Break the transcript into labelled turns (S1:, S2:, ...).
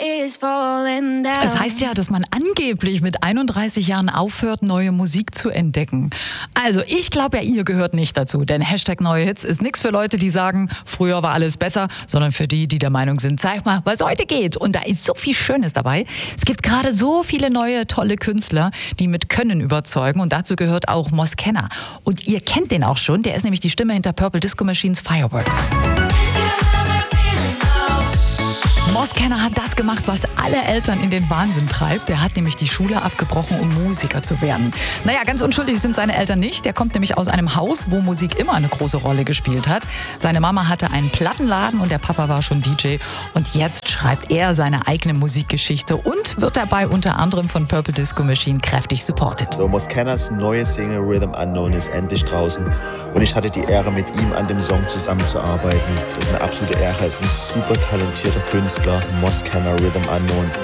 S1: Es heißt ja, dass man angeblich mit 31 Jahren aufhört, neue Musik zu entdecken. Also ich glaube ja, ihr gehört nicht dazu, denn Hashtag neue Hits ist nichts für Leute, die sagen, früher war alles besser, sondern für die, die der Meinung sind, zeig mal, was heute geht. Und da ist so viel Schönes dabei. Es gibt gerade so viele neue, tolle Künstler, die mit Können überzeugen, und dazu gehört auch Moskenna. Und ihr kennt den auch schon, der ist nämlich die Stimme hinter Purple Disco Machines Fireworks. Moskenna hat das gemacht, was alle Eltern in den Wahnsinn treibt. Der hat nämlich die Schule abgebrochen, um Musiker zu werden. Naja, ganz unschuldig sind seine Eltern nicht. Der kommt nämlich aus einem Haus, wo Musik immer eine große Rolle gespielt hat. Seine Mama hatte einen Plattenladen und der Papa war schon DJ. Und jetzt schreibt er seine eigene Musikgeschichte und wird dabei unter anderem von Purple Disco Machine kräftig supported.
S2: So, Moskennas neue Single Rhythm Unknown ist endlich draußen. Und ich hatte die Ehre, mit ihm an dem Song zusammenzuarbeiten. Das ist eine absolute Ehre. Er ist ein super talentierter Künstler. Moskenna Rhythm Unknown.